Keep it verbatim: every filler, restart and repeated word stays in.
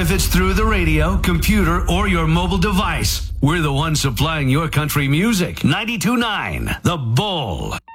if it's through the radio, computer, or your mobile device. We're the ones supplying your country music. ninety-two point nine The Bull.